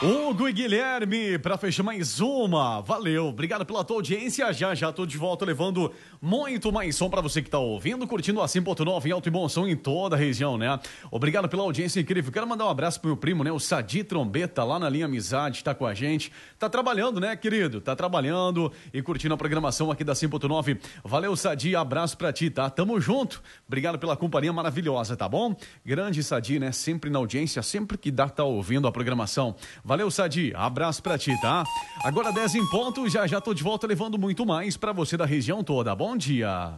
Hugo e Guilherme, para fechar mais uma, valeu, obrigado pela tua audiência, já tô de volta levando muito mais som para você que tá ouvindo, curtindo a 100.9 em alto e bom som em toda a região, né? Obrigado pela audiência incrível, quero mandar um abraço pro meu primo, né, o Sadi Trombeta, lá na linha Amizade, tá com a gente, tá trabalhando, né, querido? Tá trabalhando e curtindo a programação aqui da 100.9, valeu Sadi, abraço pra ti, tá? Tamo junto, obrigado pela companhia maravilhosa, tá bom? Grande Sadi, né, sempre na audiência, sempre que dá tá ouvindo a programação. Valeu, Sadi. Abraço pra ti, tá? Agora 10 em ponto, já tô de volta levando muito mais pra você da região toda. Bom dia.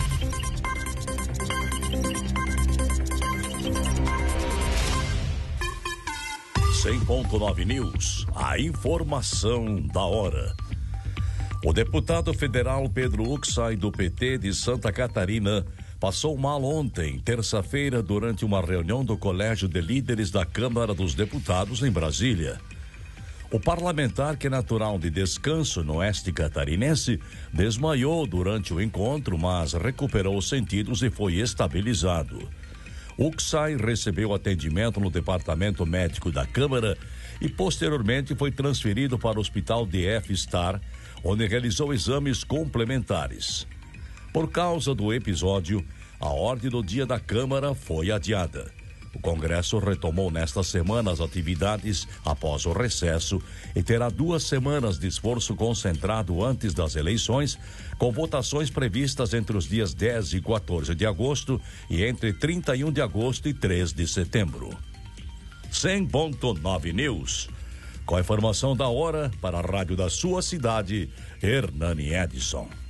.9 News, a informação da hora. O deputado federal Pedro Uxay, do PT de Santa Catarina, passou mal ontem, terça-feira, durante uma reunião do Colégio de Líderes da Câmara dos Deputados em Brasília. O parlamentar, que é natural de Descanso, no oeste catarinense, desmaiou durante o encontro, mas recuperou os sentidos e foi estabilizado. Uxay recebeu atendimento no departamento médico da Câmara e posteriormente foi transferido para o Hospital DF Star, onde realizou exames complementares. Por causa do episódio, a ordem do dia da Câmara foi adiada. O Congresso retomou nesta semana as atividades após o recesso e terá 2 semanas de esforço concentrado antes das eleições, com votações previstas entre os dias 10 e 14 de agosto e entre 31 de agosto e 3 de setembro. 100.9 News. Com a informação da hora para a rádio da sua cidade, Hernani Edson.